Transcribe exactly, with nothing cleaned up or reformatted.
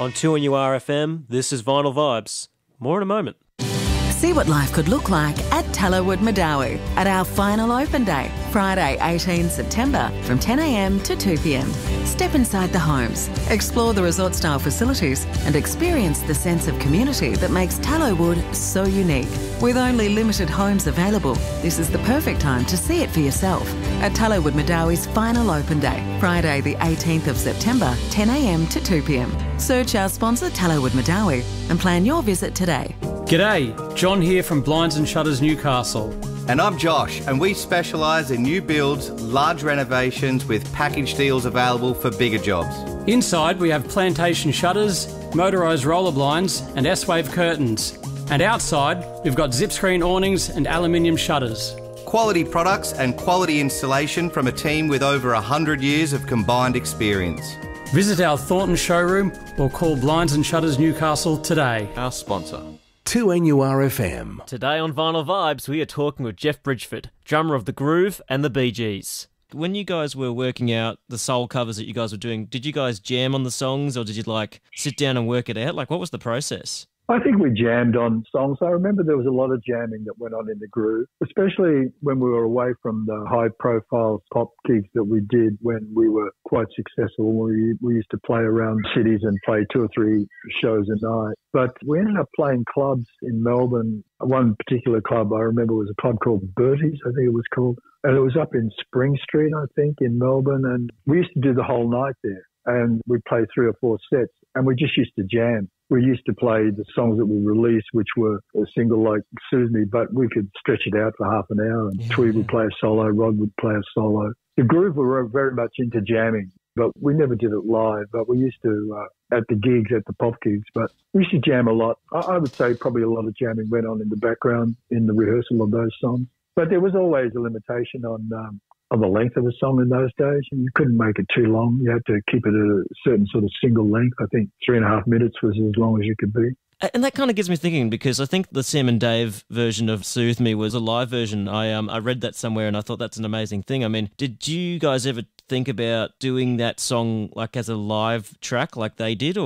On two N U R F M, this is Vinyl Vibes. More in a moment. See what life could look like at Tallowood Madawi at our final open day, Friday eighteenth September from ten a m to two p m. Step inside the homes, explore the resort-style facilities and experience the sense of community that makes Tallowood so unique. With only limited homes available, this is the perfect time to see it for yourself at Tallowood Madawi's final open day, Friday the eighteenth of September, ten a m to two p m. Search our sponsor Tallowood Madawi and plan your visit today. G'day, John here from Blinds and Shutters Newcastle. And I'm Josh, and we specialise in new builds, large renovations with package deals available for bigger jobs. Inside we have plantation shutters, motorised roller blinds and S-Wave curtains. And outside we've got zip screen awnings and aluminium shutters. Quality products and quality installation from a team with over one hundred years of combined experience. Visit our Thornton showroom or call Blinds and Shutters Newcastle today. Our sponsor. two N U R F M. Today on Vinyl Vibes, we are talking with Jeff Bridgford, drummer of The Groove and the Bee Gees. When you guys were working out the soul covers that you guys were doing, did you guys jam on the songs or did you like sit down and work it out? Like, what was the process? I think we jammed on songs. I remember there was a lot of jamming that went on in The Groove, especially when we were away from the high-profile pop gigs that we did when we were quite successful. We, we used to play around cities and play two or three shows a night. But we ended up playing clubs in Melbourne. One particular club I remember was a club called Bertie's, I think it was called. And it was up in Spring Street, I think, in Melbourne. And we used to do the whole night there. And we'd play three or four sets. And we just used to jam. We used to play the songs that we released, which were a single like Soothe Me, but we could stretch it out for half an hour. And yeah. Tweed would play a solo, Rod would play a solo. The Groove were very much into jamming, but we never did it live. But we used to, uh, at the gigs, at the pop gigs, but we used to jam a lot. I, I would say probably a lot of jamming went on in the background in the rehearsal of those songs. But there was always a limitation on um, on the length of a song in those days. You couldn't make it too long. You had to keep it at a certain sort of single length. I think three and a half minutes was as long as you could be. And that kind of gets me thinking, because I think the Sam and Dave version of Soothe Me was a live version. I um I read that somewhere and I thought that's an amazing thing. I mean, did you guys ever think about doing that song like as a live track like they did? Or